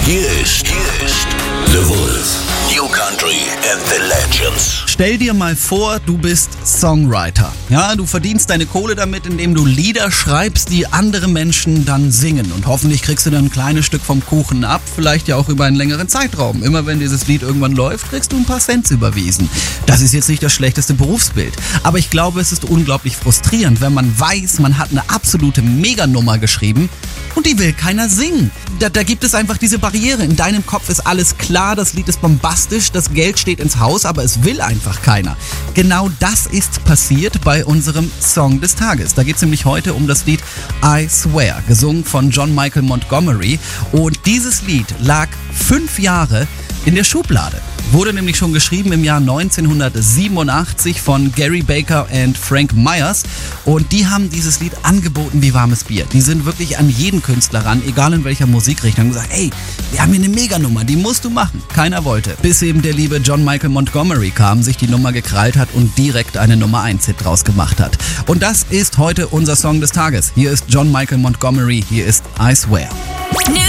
Hier ist The Wolf. New Country and the Legends. Stell dir mal vor, du bist Songwriter. Ja, du verdienst deine Kohle damit, indem du Lieder schreibst, die andere Menschen dann singen. Und hoffentlich kriegst du dann ein kleines Stück vom Kuchen ab, vielleicht ja auch über einen längeren Zeitraum. Immer wenn dieses Lied irgendwann läuft, kriegst du ein paar Cents überwiesen. Das ist jetzt nicht das schlechteste Berufsbild. Aber ich glaube, es ist unglaublich frustrierend, wenn man weiß, man hat eine absolute Meganummer geschrieben und die will keiner singen. Da gibt es einfach diese Barriere. In deinem Kopf ist alles klar, das Lied ist bombastisch, das Geld steht ins Haus, aber es will einfach keiner. Genau das ist passiert bei unserem Song des Tages. Da geht es nämlich heute um das Lied I Swear, gesungen von John Michael Montgomery. Und dieses Lied lag 5 Jahre in der Schublade. Wurde nämlich schon geschrieben im Jahr 1987 von Gary Baker und Frank Myers. Und die haben dieses Lied angeboten wie warmes Bier. Die sind wirklich an jeden Künstler ran, egal in welcher Musikrichtung, und gesagt, ey, wir haben hier eine Meganummer, die musst du machen. Keiner wollte. Bis eben der liebe John Michael Montgomery kam, sich die Nummer gekrallt hat und direkt eine Nummer 1-Hit draus gemacht hat. Und das ist heute unser Song des Tages. Hier ist John Michael Montgomery, hier ist I Swear.